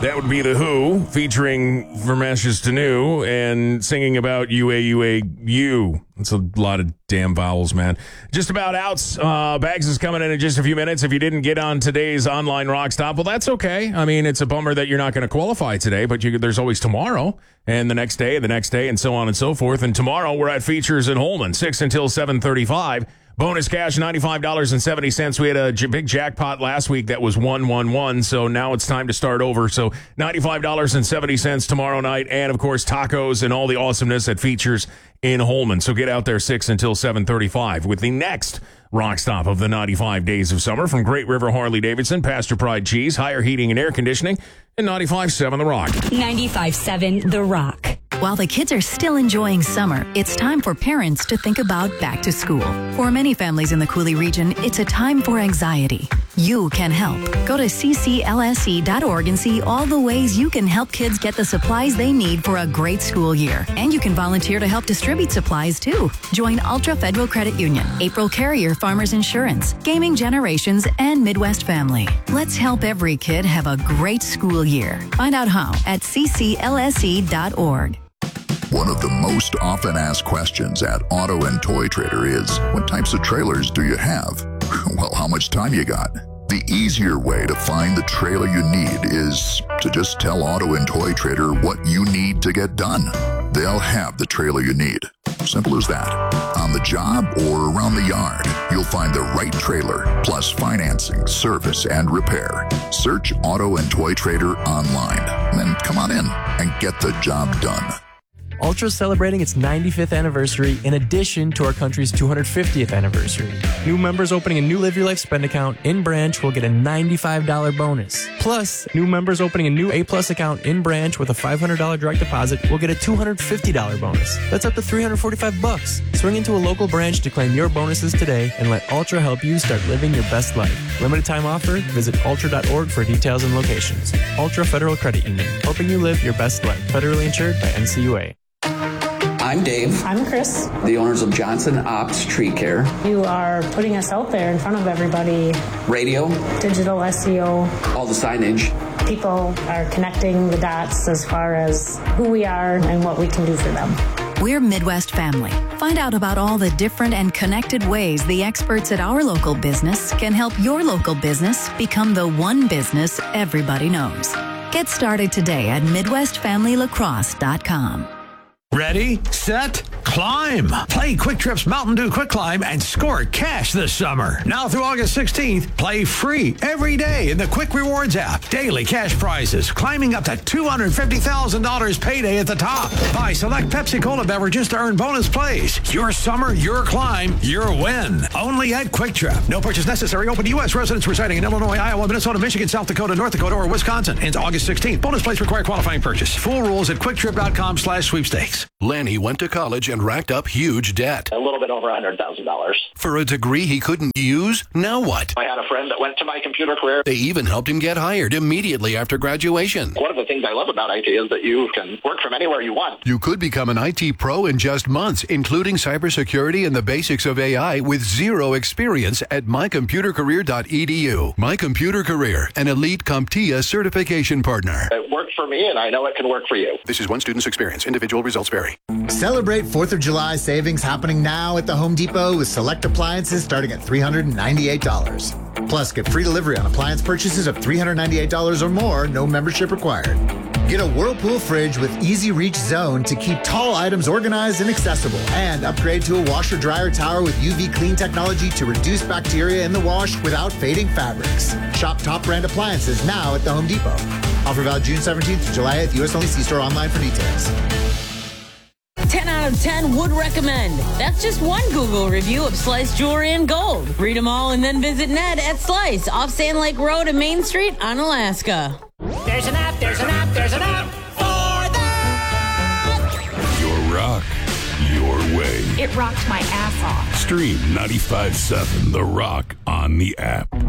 That would be The Who, featuring From Ashes to New, and singing about UAUAU. That's a lot of damn vowels, man. Just about outs. Bags is coming in just a few minutes. If you didn't get on today's online rock stop, well, that's okay. I mean, it's a bummer that you're not going to qualify today, but there's always tomorrow and the next day, and so on and so forth. And tomorrow we're at Features in Holman, 6 until 7:35. Bonus cash, $95.70. We had a big jackpot last week that was 111, so now it's time to start over. So $95.70 tomorrow night, and, of course, tacos and all the awesomeness at Features in Holman. So get out there 6 until 7:35 with the next rock stop of the 95 days of summer from Great River Harley-Davidson, Pasture Pride Cheese, Higher Heating and Air Conditioning, and 95.7 The Rock. 95.7 The Rock. While the kids are still enjoying summer, it's time for parents to think about back to school. For many families in the Coulee region, it's a time for anxiety. You can help. Go to cclse.org and see all the ways you can help kids get the supplies they need for a great school year. And you can volunteer to help distribute supplies, too. Join Ultra Federal Credit Union, April Carrier Farmers Insurance, Gaming Generations, and Midwest Family. Let's help every kid have a great school year. Find out how at cclse.org. One of the most often asked questions at Auto and Toy Trader is, what types of trailers do you have? Well, how much time you got? The easier way to find the trailer you need is to just tell Auto and Toy Trader what you need to get done. They'll have the trailer you need. Simple as that. On the job or around the yard, you'll find the right trailer, plus financing, service, and repair. Search Auto and Toy Trader online. Then come on in and get the job done. Ultra is celebrating its 95th anniversary in addition to our country's 250th anniversary. New members opening a new Live Your Life spend account in branch will get a $95 bonus. Plus, new members opening a new A-Plus account in branch with a $500 direct deposit will get a $250 bonus. That's up to $345. Swing into a local branch to claim your bonuses today and let Ultra help you start living your best life. Limited time offer. Visit ultra.org for details and locations. Ultra Federal Credit Union, helping you live your best life. Federally insured by NCUA. I'm Dave. I'm Chris. The owners of Johnson Ops Tree Care. You are putting us out there in front of everybody. Radio. Digital SEO. All the signage. People are connecting the dots as far as who we are and what we can do for them. We're Midwest Family. Find out about all the different and connected ways the experts at our local business can help your local business become the one business everybody knows. Get started today at MidwestFamilyLacrosse.com. Ready, set, climb. Play Quick Trip's Mountain Dew Quick Climb and score cash this summer. Now through August 16th, play free every day in the Quick Rewards app. Daily cash prizes, climbing up to $250,000 payday at the top. Buy select Pepsi Cola beverages to earn bonus plays. Your summer, your climb, your win. Only at Quick Trip. No purchase necessary. Open to U.S. residents residing in Illinois, Iowa, Minnesota, Michigan, South Dakota, North Dakota, or Wisconsin. Ends August 16th. Bonus plays require qualifying purchase. Full rules at QuickTrip.com/sweepstakes. Lanny went to college and racked up huge debt. A little bit over $100,000. For a degree he couldn't use? Now what? I had a friend that went to My Computer Career. They even helped him get hired immediately after graduation. One of the things I love about IT is that you can work from anywhere you want. You could become an IT pro in just months, including cybersecurity and the basics of AI with zero experience at mycomputercareer.edu. My Computer Career, an elite CompTIA certification partner. It worked for me, and I know it can work for you. This is one student's experience. Individual results vary. Celebrate 4th of July savings happening now at the Home Depot with select appliances starting at $398. Plus, get free delivery on appliance purchases of $398 or more, no membership required. Get a Whirlpool fridge with Easy Reach Zone to keep tall items organized and accessible. And upgrade to a washer-dryer tower with UV clean technology to reduce bacteria in the wash without fading fabrics. Shop top brand appliances now at the Home Depot. Offer valid June 17th to July 8th. U.S. only. See store online for details. 10 out of 10 would recommend. That's just one Google review of Slice Jewelry and Gold. Read them all and then visit Ned at Slice off Sand Lake Road and Main Street on Alaska. There's an app for that. Your rock, your way. It rocked my ass off. Stream 95.7 The Rock on the app.